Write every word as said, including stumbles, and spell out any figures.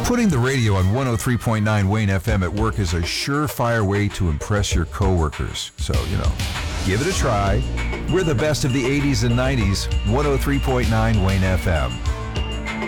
Putting the radio on one oh three point nine Wayne F M at work is a surefire way to impress your coworkers. So, you know, give it a try. We're the best of the eighties and nineties, one oh three point nine Wayne F M.